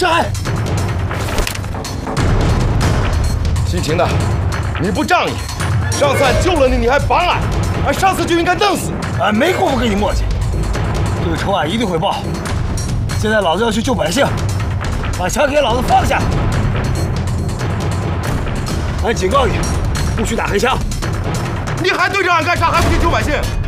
是。 姓秦的，你不仗义，上次俺救了你，你还绑俺，俺上次就应该弄死。 俺没工夫跟你磨叽，这个仇俺一定会报。现在老子要去救百姓，把枪给老子放下！俺警告你，不许打黑枪！ 你还对着俺干啥？还不去救百姓？